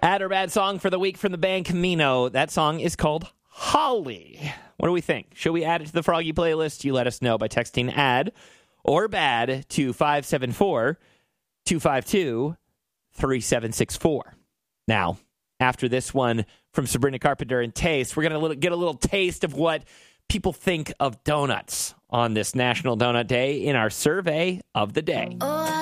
Add or bad song for the week from the band Camino. That song is called Holly. What do we think? Should we add it to the Froggy playlist? You let us know by texting add or bad to 574-252-3764. Now, after this one from Sabrina Carpenter and Taste, we're going to get a little taste of what people think of donuts on this National Donut Day in our survey of the day.